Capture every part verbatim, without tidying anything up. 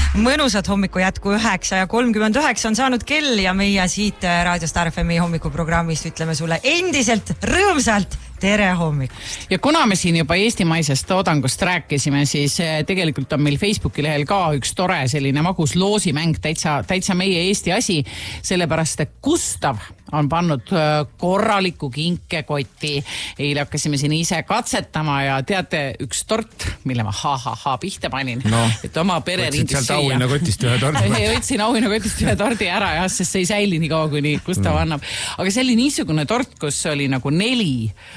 Mõnusad hommiku jätku üheksa ja kolmkümmend üheksa on saanud kell ja meie siit Raadio Star F M-i hommikuprogrammist ütleme sulle endiselt rõõmsalt tere hommikust. Ja kuna me siin juba eestimaisest toodangust rääkisime, siis tegelikult on meil Facebooki lehel ka üks tore selline magus loosimäng, täitsa, täitsa meie Eesti asi, sellepärast et Gustav on pannud korraliku kinkekoti. Eile hakkasime siin ise katsetama ja teate, üks tort, mille ma ha-ha-ha pihta panin, no, et oma pere rindis süüa. Auhinna kotist ühe tordi. Ei, võtsin auhinna kotist ühe tordi ära, jah, sest see ei säili nii kaua, kuni Gustav no. annab. Aga see oli niisugune tort, kus oli nagu neli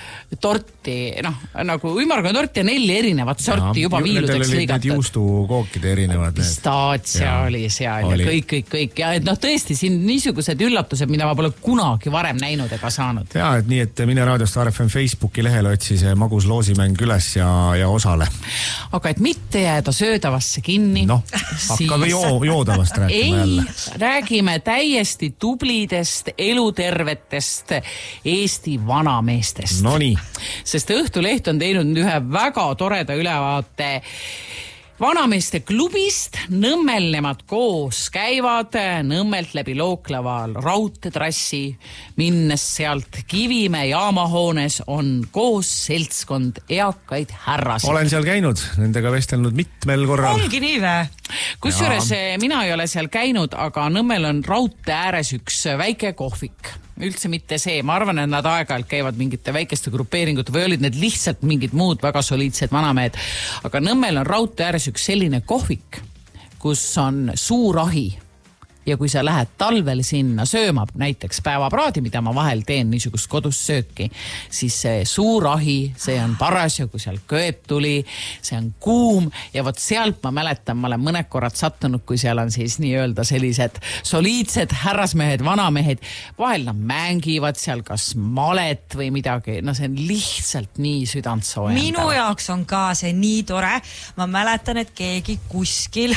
torti, noh, nagu ümargune tort ja neli erinevat sorti ja, juba viiludeks lõigatud. Need juustukookide erinevad. Pistaatsia ja, oli seal oli. Ja kõik, kõik, kõik. Ja et noh, tõesti, siin niisugused üllatused, mida ma pole kunagi varem näinud ega saanud. Ja, et nii, et mine Raadio Star F M Facebooki lehel otsi see magus loosimäng üles ja, ja osale. Aga et mitte jääda söödavasse kinni. Noh, hakkame siis... joo, joodavast rääkima ei, jälle. Räägime täiesti tublidest, elutervetest Eesti vanameestest. No nii. Sest Õhtuleht on teinud ühe väga toreda ülevaate vanameeste klubist. Nõmmel nemad koos käivad Nõmmelt läbi Looklaval raudteetrassi, minnes sealt Kivimäe jaamahoones on koos seltskond eakaid härrasid. Olen seal käinud, nendega vestelnud mitmel korral. Ongi nii vä? Kusjuures mina ei ole seal käinud, aga Nõmmel on raudtee ääres üks väike kohvik. Üldse mitte see, ma arvan, et nad aeg-ajalt käivad mingite väikeste grupeeringute või olid need lihtsalt mingid muud väga soliidsed vanamehed. Aga Nõmmel on raudtee ääres üks selline kohvik, kus on suur ahi. Ja kui sa lähed talvel sinna sööma, näiteks päevapraadi, mida ma vahel teen niisugust kodus sööki, siis see suur ahi, see on parasjagu seal kööb tuli, see on kuum ja vot sealt ma mäletan, ma olen mõned korrad sattunud, kui seal on siis nii-öelda sellised soliidsed härrasmehed, vanamehed, vahel nad mängivad seal kas malet või midagi, no see on lihtsalt nii südantsoojendab. Minu jaoks on ka see nii tore, ma mäletan, et keegi kuskil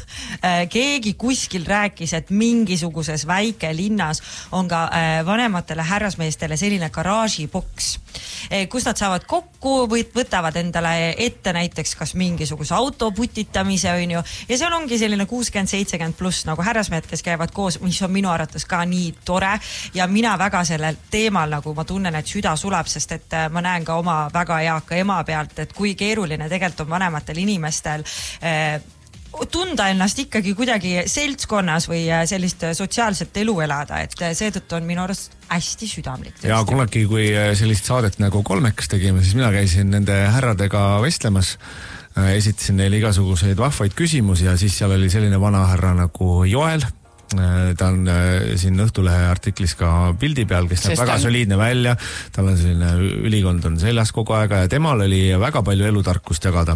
keegi kuskil rääkis, et mingisuguses väike linnas on ka vanematele härrasmeestele selline garaažiboks, kus nad saavad kokku või võtavad endale ette näiteks kas mingisuguse auto putitamise on ju, ja seal ongi selline kuuskümmend seitsekümmend pluss nagu härrasmehed, kes käivad koos, mis on minu arvates ka nii tore ja mina väga sellel teemal nagu ma tunnen, et süda sulab, sest et ma näen ka oma väga eaka ema pealt, et kui keeruline tegelikult on vanematel inimestel eh, tunda ennast ikkagi kuidagi seltskonnas või sellist sotsiaalset elu elada, et seetõttu on minu arust hästi südamlik. Ja kunagi, kui sellist saadet nagu kolmekas tegime, siis mina käisin nende härradega vestlemas, esitasin neile igasuguseid vahvaid küsimusi ja siis seal oli selline vana härra nagu Joel. Ta on siin Õhtulehe artiklis ka pildi peal, kes näeb väga soliidne välja, tal on selline ülikond on seljas kogu aega ja temal oli väga palju elutarkust jagada.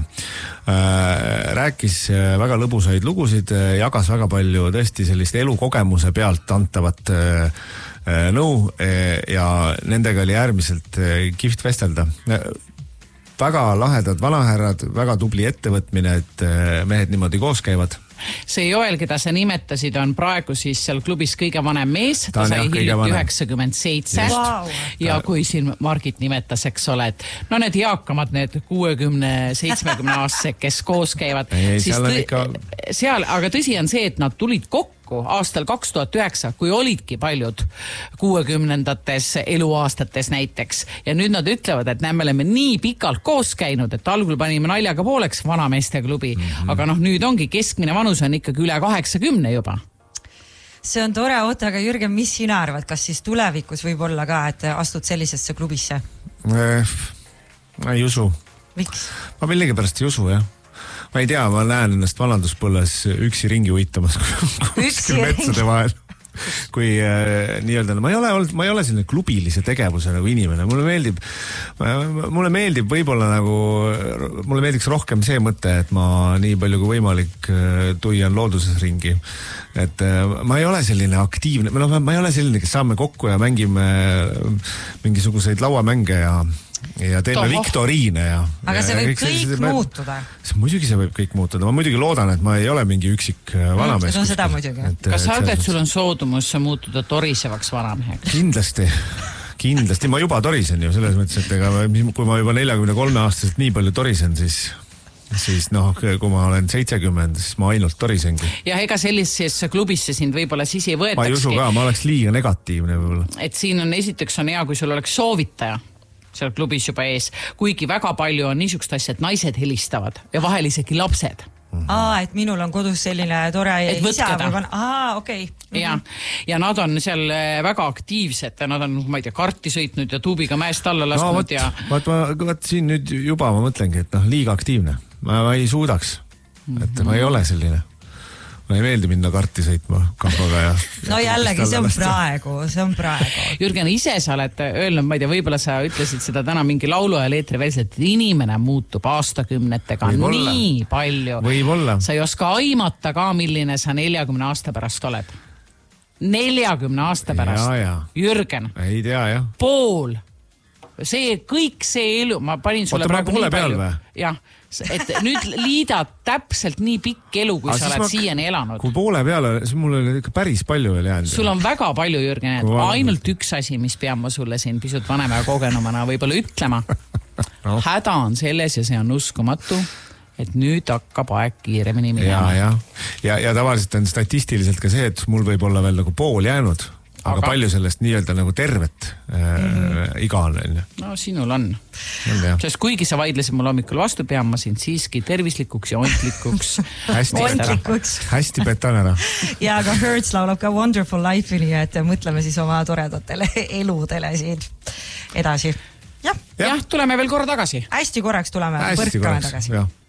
Rääkis väga lõbusaid lugusid, jagas väga palju tõesti sellist elukogemuse pealt antavat nõu ja nendega oli äärmiselt kihvt vestelda. Väga lahedad vanahärrad, väga tubli ettevõtmine, et mehed niimoodi koos käivad. See Joel, keda sa nimetasid, on praegu siis seal klubis kõige vanem mees. Ta, ta sai hiljuti üheksakümmend seitse. Wow. Ja kui siin Margit nimetas, eks ole, et no need jaakamad, need kuuekümne seitsmekümne aastased, kes koos käivad. Ei, siis seal, ikka... seal, aga tõsi on see, et nad tulid kokku aastal kaks tuhat üheksa, kui olidki paljud kuuekümnendates eluaastates näiteks. Ja nüüd nad ütlevad, et näeme, oleme nii pikalt koos käinud, et algul panime naljaga pooleks vanameeste klubi. Mm-hmm. Aga noh, nüüd ongi keskmine vanus on ikkagi üle kaheksakümne juba. See on tore, oota, aga Jürgen, mis sina arvad, kas siis tulevikus võib olla ka, et astud sellisesse klubisse? Ma ei usu. Miks? Ma millegi pärast ei usu, jah. Ma ei tea, ma näen ennast vananduspõlles üksi ringi uitamas kuskil metsade vahel. Kui äh, nii-öelda, ma ei ole olnud, ma ei ole selline klubilise tegevuse nagu inimene. Mulle meeldib, mulle meeldib võib-olla nagu, mulle meeldiks rohkem see mõte, et ma nii palju kui võimalik äh, tuian looduses ringi. Et äh, ma ei ole selline aktiivne, no, ma ei ole selline, kes saame kokku ja mängime mingisuguseid lauamänge ja ja teeme Toho. Viktoriine ja... Aga see võib ja, kõik see, muutuda. See, muidugi see võib kõik muutuda. Ma muidugi loodan, et ma ei ole mingi üksik vanamees. No seda muidugi. Et, Kas sa arvad, et sul on soodumus muutuda torisevaks vanameheks? Kindlasti. Kindlasti. Ma juba torisen ju selles mõttes, et ega, kui ma juba neljakümne kolme aastaselt nii palju torisen, siis siis noh, kui ma olen seitsekümmend, siis ma ainult torisengi. Ja ega sellisesse klubisse sind võib-olla siis ei võetakski. Ma ei usu ka, ma oleks liiga negatiivne võib-olla. Et siin on esiteks on hea, kui sul oleks soovitaja seal klubis juba ees, kuigi väga palju on niisugust asja, et naised helistavad ja vahel isegi lapsed. Aa, et minul on kodus selline tore isa või van... Aa, okei. Okay. Ja, ja nad on seal väga aktiivsed, nad on, ma ei tea, karti sõitnud ja tuubiga mäest alla lasknud no, võt, ja... Vaat, ma, vaat siin nüüd juba ma mõtlengi, et noh, liiga aktiivne. Ma, ma ei suudaks, et ma ei ole selline. Ma ei meeldi minna karti sõitma kampaga ja... No jällegi, see on praegu, see on praegu. Jürgen, ise sa oled öelnud, ma ei tea, võib-olla sa ütlesid seda täna mingi laulu ja leetri veel, et inimene muutub aastakümnetega Võibolla. Nii palju. Võibolla. Sa ei oska aimata ka, milline sa neljakümne aasta pärast oled. neljakümne aasta pärast. Ja, ja. Jürgen. Ei tea, jah. Pool. See, kõik see elu, ma panin sulle Oota, praegu nii palju. Või? Jah, et nüüd liidad täpselt nii pikk elu, kui sa oled ma... siiani elanud. Kui poole peale, siis mul oli ikka päris palju veel jäänud. Sul on väga palju, Jürgen, et ainult üks asi, mis pean ma sulle siin pisut vanema ja kogenumana võib-olla ütlema. no. Häda on selles ja see on uskumatu, et nüüd hakkab aeg kiiremini minema. Ja, ja. ja, ja tavaliselt on statistiliselt ka see, et mul võib olla veel nagu pool jäänud. Aga, aga palju sellest nii-öelda nagu tervet äh, mm. iga on? No sinul on. Sest kuigi sa vaidlesid mul hommikul vastu, pean ma sind siiski tervislikuks ja ontlikuks. hästi, ontlikuks. hästi petan ära. ja aga Hertz laulab ka Wonderful Life'i, nii et mõtleme siis oma toredatele eludele siin edasi. Jah, jah, tuleme veel korra tagasi. Hästi korraks tuleme, hästi põrkame korraks, tagasi. Jah.